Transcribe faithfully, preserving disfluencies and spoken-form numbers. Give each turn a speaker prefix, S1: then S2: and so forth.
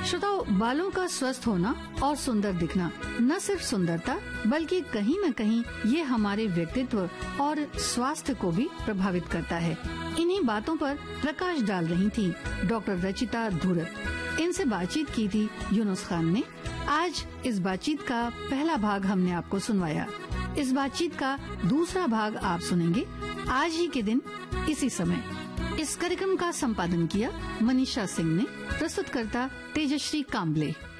S1: श्रोताओं, बालों का स्वस्थ होना और सुंदर दिखना न सिर्फ सुंदरता बल्कि कहीं न कहीं ये हमारे व्यक्तित्व और स्वास्थ्य को भी प्रभावित करता है। इन्हीं बातों पर प्रकाश डाल रही थी डॉक्टर रचिता धुरत। इनसे बातचीत की थी यूनुस खान ने। आज इस बातचीत का पहला भाग हमने आपको सुनवाया। इस बातचीत का दूसरा भाग आप सुनेंगे आज ही के दिन इसी समय। इस कार्यक्रम का संपादन किया मनीषा सिंह ने। प्रस्तुतकर्ता तेजश्री काम्बले।